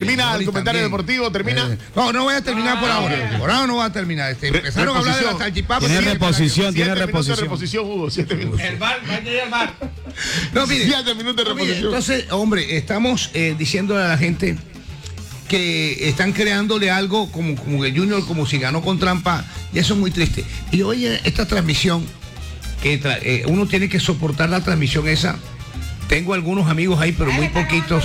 Termina el comentario deportivo, termina. No voy a terminar por ahora. Por ahora no va a terminar. Empezaron a hablar de la salchipapa. Tiene reposición, tiene reposición, Hugo, 7 minutos. El bar, va a llegar el bar. No, mire. 7 minutos de reposición. Entonces, hombre, estamos diciéndole a la gente que están creándole algo como que Junior, como si ganó con trampa, y eso es muy triste. Y oye, esta transmisión, que uno tiene que soportar la transmisión esa. Tengo algunos amigos ahí, pero muy poquitos.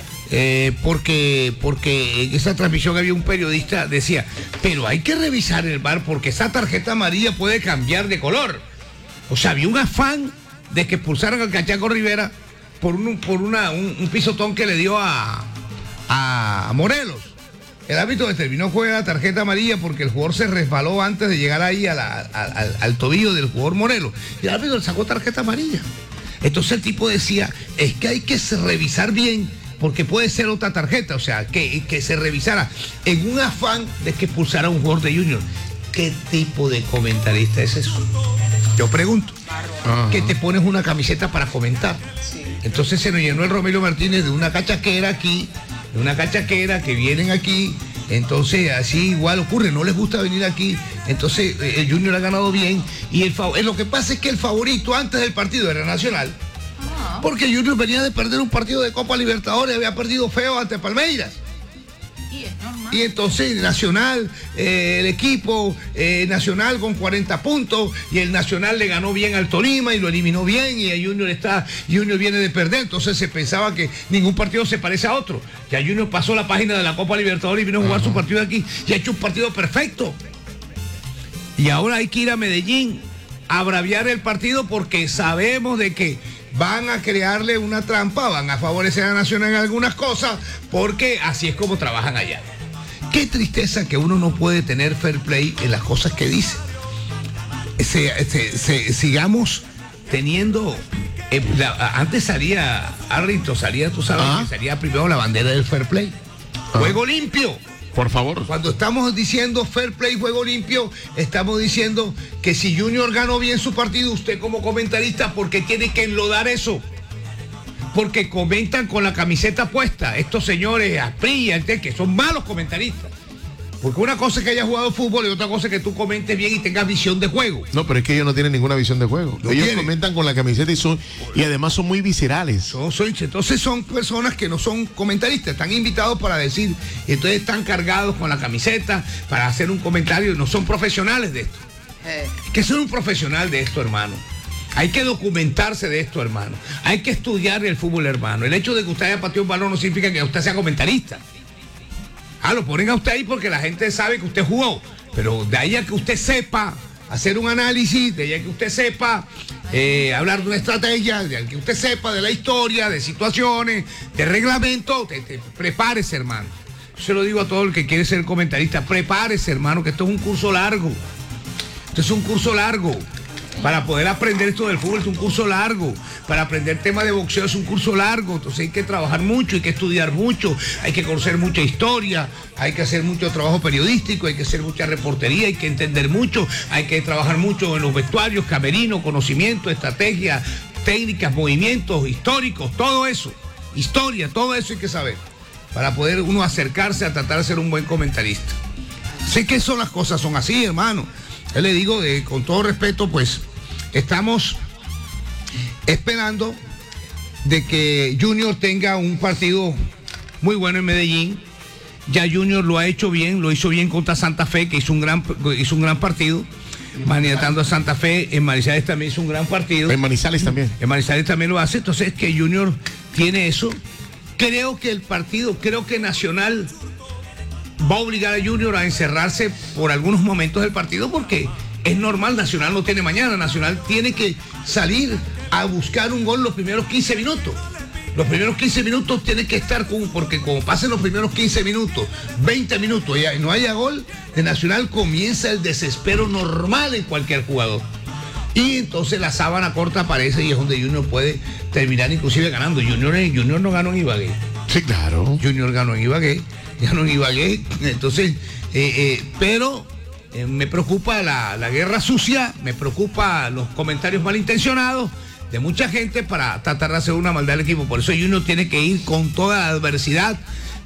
Porque en esa transmisión había un periodista, decía, pero hay que revisar el VAR porque esa tarjeta amarilla puede cambiar de color. O sea, había un afán de que expulsaran al Cachaco Rivera por un pisotón que le dio a Morelos. El árbitro determinó que era la tarjeta amarilla porque el jugador se resbaló antes de llegar ahí al tobillo del jugador Morelos. Y el árbitro le sacó tarjeta amarilla. Entonces el tipo decía, es que hay que revisar bien porque puede ser otra tarjeta, o sea, que se revisara en un afán de que expulsara a un jugador de Junior. ¿Qué tipo de comentarista es eso? Yo pregunto, que te pones una camiseta para comentar. Sí. Entonces se nos llenó el Romelio Martínez de una cachaquera aquí, de una cachaquera que vienen aquí, entonces así igual ocurre, no les gusta venir aquí, entonces el Junior ha ganado bien, y lo que pasa es que el favorito antes del partido era Nacional. Porque Junior venía de perder un partido de Copa Libertadores, había perdido feo ante Palmeiras. Y es normal. Y entonces Nacional, el equipo Nacional con 40 puntos, y el Nacional le ganó bien al Tolima y lo eliminó bien, y el Junior viene de perder, entonces se pensaba que ningún partido se parece a otro. Ya Junior pasó la página de la Copa Libertadores y vino a jugar su partido aquí, y ha hecho un partido perfecto. Y ahora hay que ir a Medellín a braviar el partido porque sabemos de que van a crearle una trampa, van a favorecer a Nacional en algunas cosas, porque así es como trabajan allá. Qué tristeza que uno no puede tener fair play en las cosas que dice. Sigamos teniendo... antes salía, Arlito, tú sabes, que salía primero la bandera del fair play. Juego limpio. Por favor. Cuando estamos diciendo fair play, juego limpio, estamos diciendo que si Junior ganó bien su partido, usted como comentarista, ¿por qué tiene que enlodar eso? Porque comentan con la camiseta puesta. Estos señores, Asprilla, que son malos comentaristas. Porque una cosa es que haya jugado fútbol y otra cosa es que tú comentes bien y tengas visión de juego. No, pero es que ellos no tienen ninguna visión de juego. Ellos comentan con la camiseta y además son muy viscerales. Entonces son personas que no son comentaristas, están invitados para decir, y entonces están cargados con la camiseta para hacer un comentario, no son profesionales de esto. Hay que ser un profesional de esto, hermano. Hay que documentarse de esto, hermano. Hay que estudiar el fútbol, hermano. El hecho de que usted haya pateado un balón no significa que usted sea comentarista. Lo ponen a usted ahí porque la gente sabe que usted jugó, pero de ahí a que usted sepa hacer un análisis, de ahí a que usde sepa hablar de una estrategia, de ahí a que usted sepa de la historia, de situaciones, de reglamento, prepárese, hermano. Yo se lo digo a todo el que quiere ser comentarista, prepárese, hermano, que esto es un curso largo. Esto es un curso largo. Para poder aprender esto del fútbol es un curso largo. Para aprender temas de boxeo es un curso largo. Entonces hay que trabajar mucho, hay que estudiar mucho, hay que conocer mucha historia, hay que hacer mucho trabajo periodístico, hay que hacer mucha reportería, hay que entender mucho, hay que trabajar mucho en los vestuarios, camerinos, conocimiento, estrategia, técnicas, movimientos históricos, todo eso. Historia, todo eso hay que saber. Para poder uno acercarse a tratar de ser un buen comentarista. Sé que las cosas son así, hermano. Yo le digo, con todo respeto, pues estamos esperando de que Junior tenga un partido muy bueno en Medellín. Ya Junior lo ha hecho bien, lo hizo bien contra Santa Fe, que hizo un gran partido, maniatando a Santa Fe. En Manizales también hizo un gran partido. En Manizales también. En Manizales también lo hace, entonces que Junior tiene eso. Creo que Nacional va a obligar a Junior a encerrarse por algunos momentos del partido porque es normal, Nacional no tiene mañana, Nacional tiene que salir a buscar un gol los primeros 15 minutos. Los primeros 15 minutos tiene que estar porque como pasen los primeros 15 minutos, 20 minutos y no haya gol, de Nacional comienza el desespero normal en cualquier jugador. Y entonces la sábana corta aparece y es donde Junior puede terminar inclusive ganando. Junior no ganó en Ibagué. Sí, claro. Junior ganó en Ibagué. Entonces, pero me preocupa la guerra sucia, me preocupa los comentarios malintencionados de mucha gente para tratar de hacer una maldad al equipo. Por eso Junior tiene que ir con toda la adversidad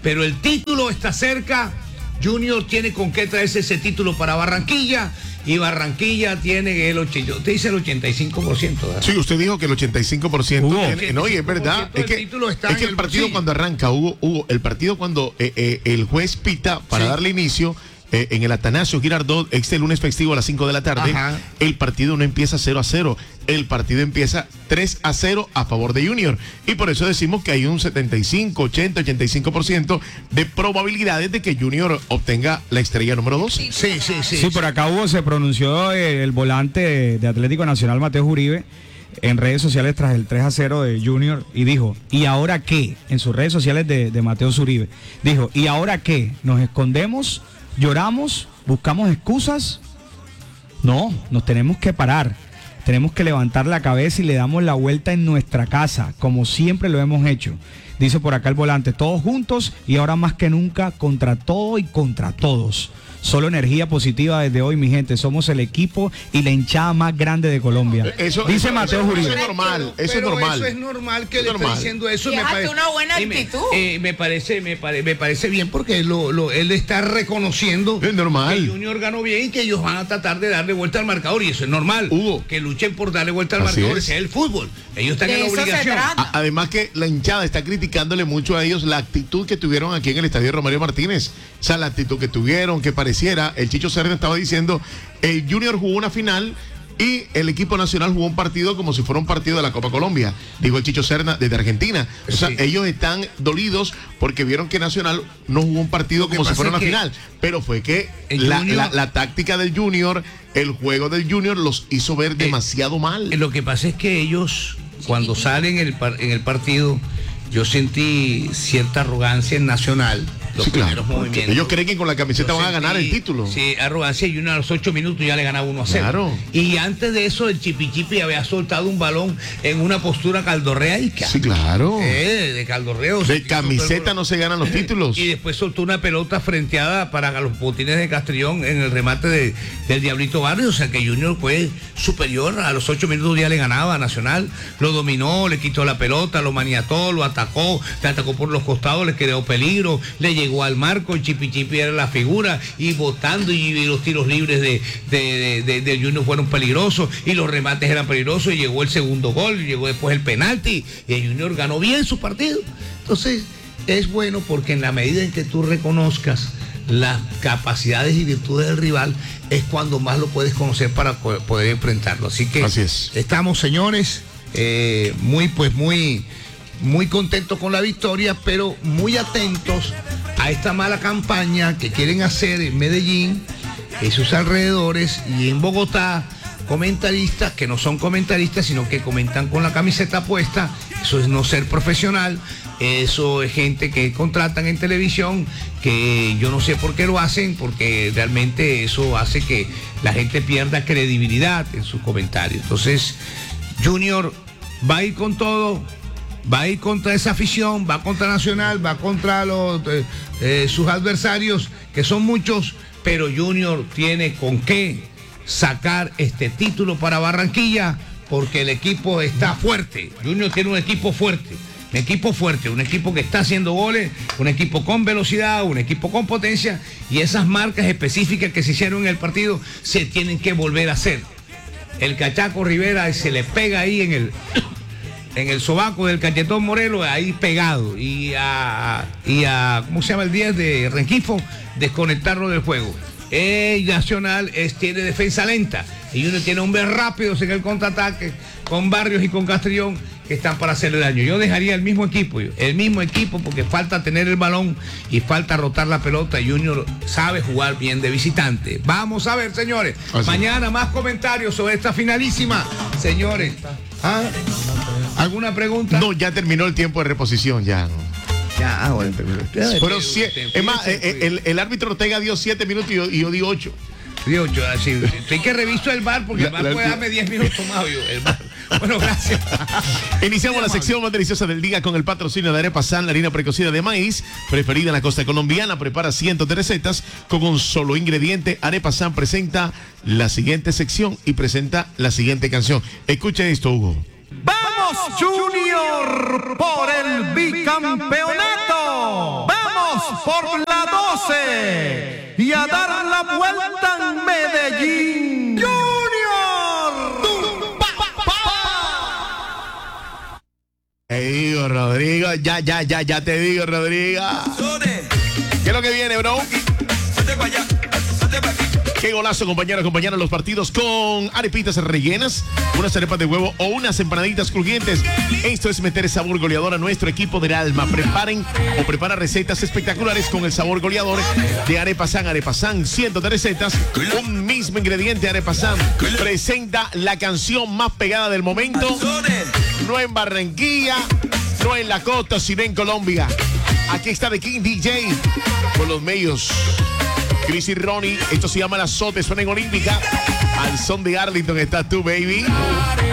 pero el título está cerca. Junior tiene con qué traerse ese título para Barranquilla, y Barranquilla tiene usted dice el 85%, ¿verdad? Sí, usted dijo que el 85%. No, y es verdad. Es que el partido cuando arranca, Hugo, el partido cuando el juez pita para darle inicio, en el Atanasio Girardot, este lunes festivo a las 5 de la tarde, ajá, el partido no empieza 0-0, el partido empieza 3-0 a favor de Junior, y por eso decimos que hay un 75, 80, 85% de probabilidades de que Junior obtenga la estrella número 12. Sí, por acá Hugo se pronunció el volante de Atlético Nacional, Mateo Uribe, en redes sociales tras el 3-0 de Junior, y dijo, ¿y ahora qué? En sus redes sociales de Mateo Uribe, dijo, ¿y ahora qué? ¿Nos escondemos? ¿Lloramos? ¿Buscamos excusas? No, nos tenemos que parar. Tenemos que levantar la cabeza y le damos la vuelta en nuestra casa, como siempre lo hemos hecho. Dice por acá el volante, todos juntos y ahora más que nunca, contra todo y contra todos. Solo energía positiva desde hoy, mi gente. Somos el equipo y la hinchada más grande de Colombia. Dice Mateo Uribe. Eso es normal, eso es normal. Eso es normal que le esté diciendo eso. Y es una buena actitud. Me parece bien porque él está reconociendo que Junior ganó bien y que ellos van a tratar de darle vuelta al marcador, y eso es normal. Hugo, que luchen por darle vuelta al marcador, ese es el fútbol. Ellos están en la obligación. Además que la hinchada está criticándole mucho a ellos la actitud que tuvieron aquí en el estadio Romario Martínez. O sea, la actitud que tuvieron, que pareciera, el Chicho Serna estaba diciendo, el Junior jugó una final y el equipo nacional jugó un partido como si fuera un partido de la Copa Colombia, dijo el Chicho Serna desde Argentina. O sea, ellos están dolidos porque vieron que Nacional no jugó un partido como si fuera una final, pero fue que la táctica del Junior, el juego del Junior los hizo ver demasiado mal. Lo que pasa es que ellos, cuando salen en el partido, yo sentí cierta arrogancia en Nacional. Los primeros movimientos. Ellos creen que con la camiseta van a ganar el título. Sí, arrogancia, y uno a los 8 minutos ya le ganaba 1-0. Claro. Y antes de eso, el Chipi había soltado un balón en una postura caldorreica. Sí, claro. De caldorreo. De camiseta no se ganan los títulos. Y después soltó una pelota frenteada para los botines de Castrillón en el remate del Diablito Barrio. O sea que Junior fue superior. A los 8 minutos ya le ganaba a Nacional. Lo dominó, le quitó la pelota, lo maniató, lo atacó, le atacó por los costados, le creó peligro, le llegó al marco, el Chipi era la figura, y botando, y los tiros libres de Junior fueron peligrosos, y los remates eran peligrosos, y llegó el segundo gol, y llegó después el penalti, y el Junior ganó bien su partido. Entonces, es bueno porque en la medida en que tú reconozcas las capacidades y virtudes del rival, es cuando más lo puedes conocer para poder enfrentarlo. Así que estamos, señores, muy contentos con la victoria, pero muy atentos a esta mala campaña que quieren hacer en Medellín, en sus alrededores, y en Bogotá, comentaristas que no son comentaristas, sino que comentan con la camiseta puesta. Eso es no ser profesional. Eso es gente que contratan en televisión, que yo no sé por qué lo hacen, porque realmente eso hace que la gente pierda credibilidad en sus comentarios. Entonces, Junior va a ir con todo. Va a ir contra esa afición, va contra Nacional, va contra sus adversarios, que son muchos, pero Junior tiene con qué sacar este título para Barranquilla, porque el equipo está fuerte. Junior tiene un equipo fuerte, un equipo que está haciendo goles, un equipo con velocidad, un equipo con potencia, y esas marcas específicas que se hicieron en el partido se tienen que volver a hacer. El Cachaco Rivera se le pega ahí en el sobaco del Cachetón Morelos, ahí pegado, y a ¿cómo se llama el 10 de Rengifo? Desconectarlo del juego. Nacional tiene defensa lenta, y uno tiene hombres rápidos en el contraataque, con Barrios y con Castrillón, que están para hacerle daño. Yo dejaría el mismo equipo, porque falta tener el balón y falta rotar la pelota. Junior sabe jugar bien de visitante. Vamos a ver, señores. Mañana más comentarios sobre esta finalísima. Señores, ¿alguna pregunta? No, ya terminó el tiempo de reposición, ya. Ya, bueno. Pero es más, el árbitro Ortega dio 7 minutos y yo di 8. Dio 8, así. Hay que revisar el VAR, porque el VAR puede darme 10 minutos más, el VAR. Bueno, gracias. Iniciamos la sección más deliciosa del día con el patrocinio de Arepa San, la harina precocida de maíz, preferida en la costa colombiana. Prepara cientos de recetas con un solo ingrediente. Arepa San presenta la siguiente sección y presenta la siguiente canción. Escucha esto, Hugo. ¡Vamos, Junior, por el bicampeonato! ¡Vamos! Vamos por la 12 y a dar la vuelta en Medellín. Junior. Te digo, Rodrigo, ya te digo, Rodrigo. ¿Qué es lo que viene, bro? Qué golazo, compañeros, los partidos con arepitas rellenas, unas arepas de huevo o unas empanaditas crujientes. Esto es meter sabor goleador a nuestro equipo del alma. Prepara recetas espectaculares con el sabor goleador de Arepasan. Arepasan, cientos de recetas, un mismo ingrediente. Arepasan presenta la canción más pegada del momento, no en Barranquilla, no en la costa, sino en Colombia. Aquí está The King DJ con los medios. Chris y Ronnie, esto se llama La Sote, suena en Olímpica. Al son de Arlington estás tú, baby.